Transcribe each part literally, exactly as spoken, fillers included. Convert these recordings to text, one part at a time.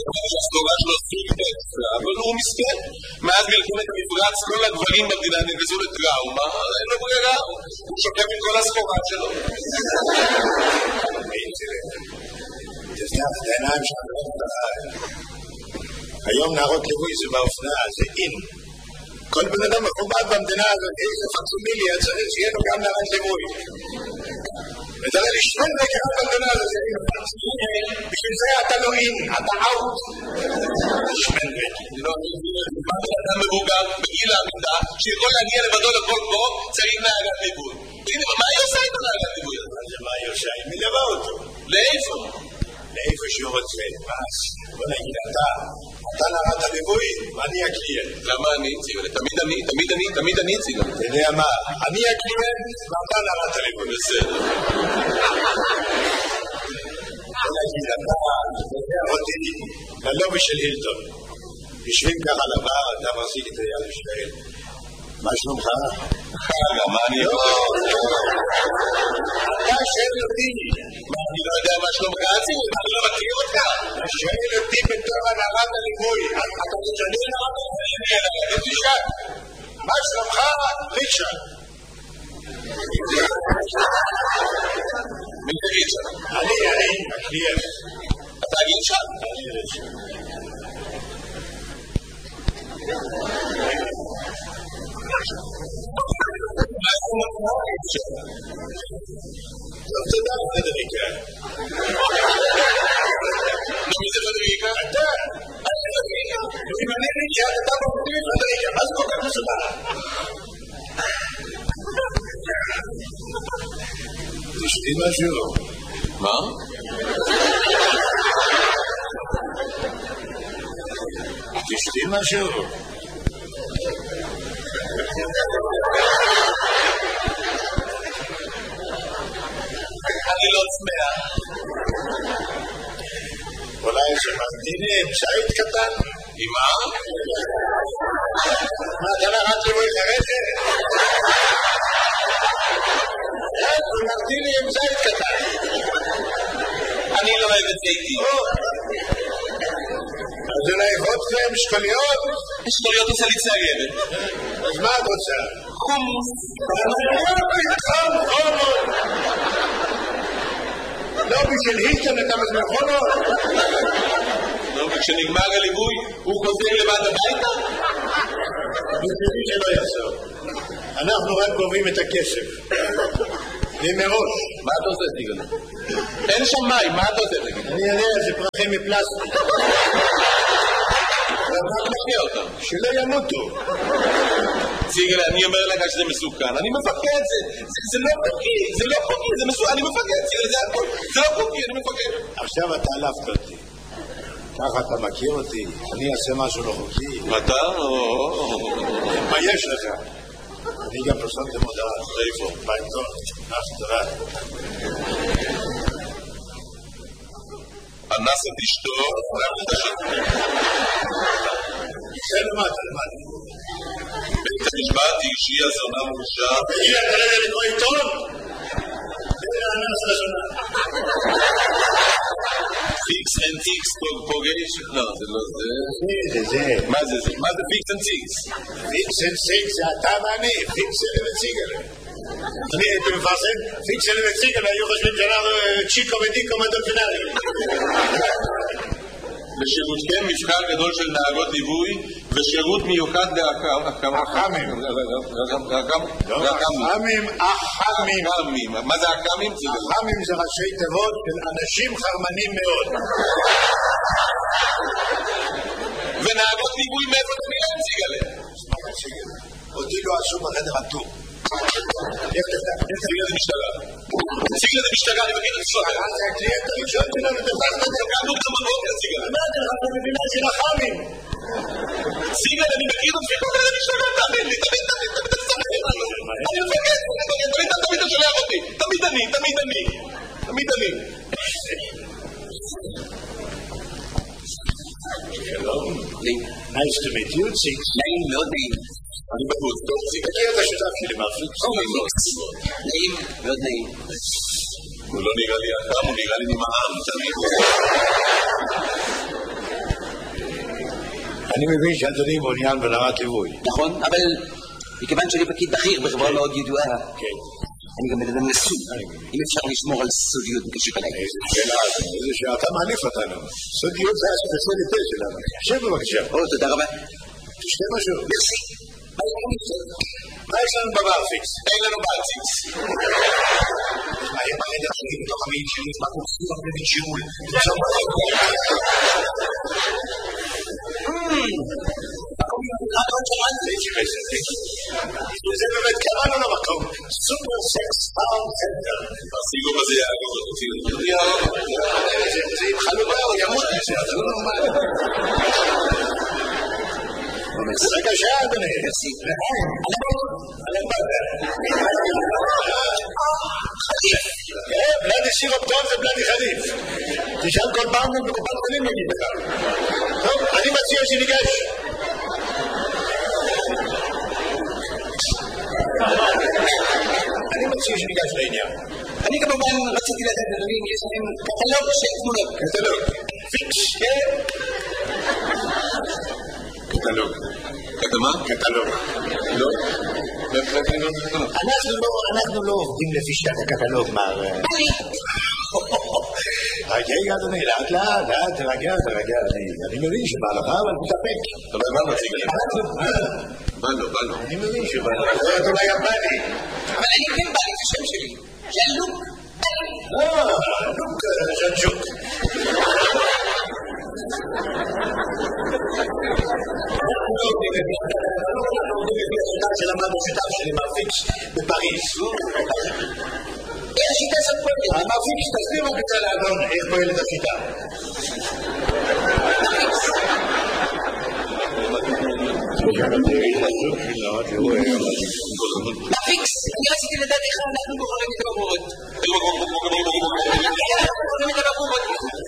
שהסלוגה שלו סוג אבל הוא מסכן. מאז מלחמת המפרץ כל הגברים במדינה נגזו לטראומה, אין לו ברירה, הוא שוקף עם כל הסחורה שלו. תפתח את העיניים שלך. היום נערות ליווי זה באופנה, זה אין. כל בן אדם מכובד במדינה הזאת, איזה פקסימיליה צריך שיהיה לו גם נערת ליווי. ותראה לי שני דקה במדינה הזאת, בשביל זה אתה לא אין, אתה אאוט. שמן דקה. אתה מבוגר בגיל העמידה, שיכול להגיע לבדו לכל פה, צריך נערת ליווי. מה היא עושה את הנערת ליווי? מה היא עושה? היא מלווה אותו. לאיפה? לאיפה שהוא רוצה. בוא נגיד, אתה, אתה נערת הליווי, ואני הקליינט. למה אני אציג? תמיד אני, תמיד אני, תמיד אני אציג. אתה יודע מה? אני הקליינט, ואתה נערת הליווי. בסדר. בוא נגיד, אתה, אותי, ללובי של הילטון. יושבים ככה לבר, אתה מחזיק את היד ושואל. מה שלומך? חגה, מה אני לא... אתה שואל אותי. אני לא יודע מה שלומך, אני לא מכיר אותך. אתה שואל אותי בתור הנערת הליווי. אתה תשאלי נערת הליווי. תשאל. מה שלומך? ריצ'רד. מי זה ריצ'רד? אני, אני, הקליינט. אתה ריצ'רד? אני ריצ'רד. טוב, תודה, פדריקה. מי זה פדריקה? אתה. אם אני ריצ'רד, אתה מפתיע פדריקה. מה זה כל כך מסובך? תשתי משהו. מה? תשתי משהו. אני לא צמאה. אולי שמנתיני עם שעית קטן? עם מה? מה, אתה נערת ליווי חרשת? שמנתיני עם שעית קטן. אני לא אוהב את זיתי. אז אולי חודכם עם שקוליות? שקוליות עושה לי צעגבת. אז מה את רוצה? חומוס. חום, חומוס. לא בשביל הילטון אתה מזמן חומוס? לא, וכשנגמר הליווי הוא חוזר לבד הביתה? בשבילי שלא יעשור. אנחנו רק גובים את הכסף. ומראש. מה אתה עושה, סיגל? אין שם מים, מה אתה עושה, תגיד? אני יודע, זה פרחים מפלסטיק. אתה משקיע אותם. שלא ימותו. סיגל, אני אומר לך שזה מסוכן. אני מפקד, זה לא חוקי, זה לא חוקי, זה מסוכן. אני מפקד, סיגל, זה הכל. זה לא חוקי, אני מפקד. עכשיו אתה עלפת אותי. ככה אתה מכיר אותי. אני אעשה משהו לא חוקי. אתה? מה יש לך? אני גם פרסמתי מודעה. איפה? בעיתון. תודה. אנס את אשתו, רק את השם. זה למד, למד. בית המשפט הרשיע זונה מורשע. הגיע כרגע לקרוא עיתון? זה אנס לזונה. פיקס אנד טיקס פוגש? לא, זה לא זה. זה, זה. מה זה זה? מה זה פיקס אנד טיקס? פיקס אנד טיקס זה אתה ואני. פיקס אנד וציגל. אני הייתי מפרסם, פיקס אנד וציגל היו חושבים שאנחנו צ'יקו ודיקו מדולפינרי. לשירותכם מבחר גדול של נהגות ליווי ושירות מיוחד באח"מים. אח"מים. אח"מים, אח"מים. מה זה אח"מים? אח"מים זה ראשי תיבות של אנשים חרמנים מאוד. ונהגות ליווי מאיפה אתה מילה ציגלה? אותי לא עשו בחדר הטור. ציגלה זה משטרה. ציגלה זה משטרה, אני מכיר את זה. אז זה הקליינט הראשון שלנו, תפסת את זה. קמנו גם בבוקר, ציגלה. מה אתה לך במדינה של אח"מים? ציגלה, אני מכיר את זה. זה משטרה, תמיד לי, תמיד, תמיד, תמיד, תמיד, אני מפקד, תמיד, תמיד אתה שולח אותי. תמיד אני, תמיד אני. תמיד אני. שלום. Nice to meet you, Six. נעים, מאוד נעים. אני בחוץ, טוב, ציגלה. מכיר את השותף שלי, מרפיק? נעים, מאוד נעים. הוא לא נראה לי אדם, הוא נראה לי נמעם, תמיד. אני מבין שאדוני מעוניין ברמת ליווי. נכון, אבל מכיוון שאני פקיד בכיר בחברה מאוד ידועה, כן. אני גם מדבר לסוד. אם אפשר לשמור על סודיות בקשיב עליי. איזה שאלה, איזה שאתה מעליף אותנו. סודיות זה הספציאליטה שלנו. שב בבקשה. או, תודה רבה. תשתה משהו. מרסי. מה יש לנו בברפיקס? אין לנו ברציץ. אני ברגע שלי בתוך המעיד שלי, מה קורסים הרבה בג'ימול? זה באמת קראנו למקום סופר סקס סאונד סנטר. הסיגום הזה יעגור אותי. זה עם חלובה או ימות מזה, זה לא נורמלי. רגע שעה אדוני. בלדי סירופ טוב זה בלדי חליף. תשאל כל פעם בקופת חולים נגיד לך. טוב, אני מציע שניגש. אני מציע שניגש לעניין. אני כמובן רציתי לדעת אדוני אם יש להם קטלוג של תמונות. קטלוג. פיקס. קטלוג. קטמה? קטלוג. לא? אנחנו לא עובדים לפי שיטת הקטלוג, מר... רגע, אדוני, לאט לאט, לאט, תרגע, תרגע, אני מבין שבא לך, אבל תתאפק. אבל מה מציג לי? בא לו, בא לו. אני מבין שבא לך. אתה אולי יפני. אבל אני כן בא לי, זה שם שלי. זה לוק. אה, לוק ז'נג'וק. שלמדנו שיטה שלי מרפיקס בפריז. איך השיטה הזאת פועלת? המרפיקס תסביר רק קצת לאדון איך פועלת השיטה. מרפיקס, אני רציתי לדעת איך אנחנו בוחרים את הבחורות. איך אנחנו בוחרים את הבחורות?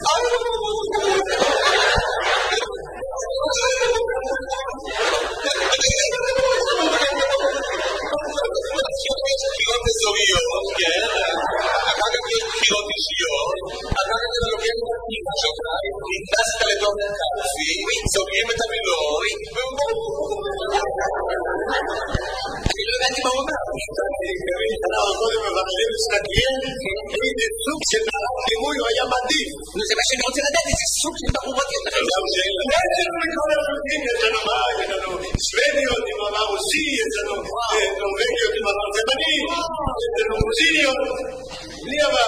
בחירות אזוריות, כן? אחר כך יש בחירות אישיות, אחר כך אתה לוקח את הפנימה שלך, נכנסת לתוך קלפי, סוגרים את המילוי, אני לא הבנתי מה הוא אומר. אנחנו קודם מבקשים להסתכל איזה סוג של ליווי הוא היה מעדיף. זה מה שאני רוצה לדעת, איזה סוג של בחורות יש לכם. יש לנו מכל הרבים, יש לנו מה, יש לנו סוודיות עם עבר רוסי, יש לנו נורווגיות עם עבר תימני, יש לנו רוסיניות, בלי עבר.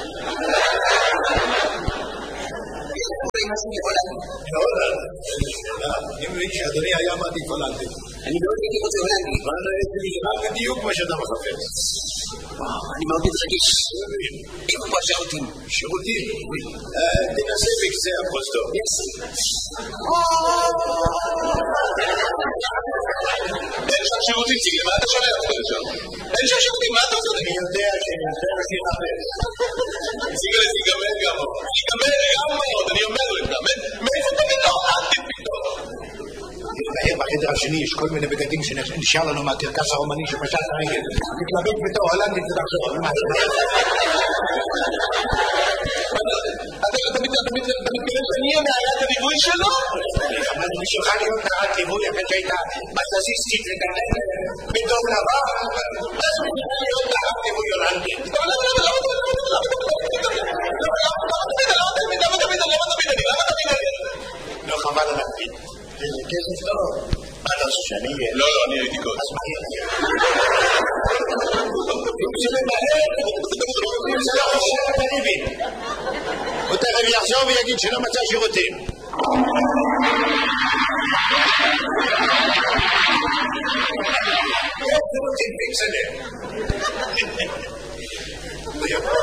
אני מבין שאדוני היה מעדיף הולנדי. אני מאוד הייתי רוצה הולנדי. רק בדיוק מה שאתה מחפש. אני מאוד מתרגש. איפה פה השירותים? שירותים? תנסה בקצה הפרוזדור. אין שם שירותים, ציגל, מה אתה שומע אותך לשם? אין שם שירותים, מה אתה עושה? אני יודע שזה משהו אחר. ציגל, ציגמר גם עוד. ציגמר גם עוד, אני אומר לך. מאיפה אתה פתאום? אל תפתאום. בחדר השני יש כל מיני בגדים שנשאר לנו מהקרקס הרומני שפשט הרגל. תתלבט בתור הולנדית ותחזור. אתה מתכוון שאני אהיה נערת הליווי שלו? אבל אני שלך להיות נערת ליווי אחרי שהייתה בססיסטית וגננת בטוב לבא. אז אני שלך להיות נערת ליווי הולנדית. למה תמיד? למה תמיד? למה תמיד? למה תמיד? למה תמיד? לא חבל על הקפיד. זה כסף טוב. מה אתה עושה שאני... לא, לא, אני הייתי קודם. אז מה יהיה? אם זה למהר, אם זה לא חושב הקריבים. הוא תכף יחזור ויגיד שלא מצא שירותים. יש שירותים פיקסלר.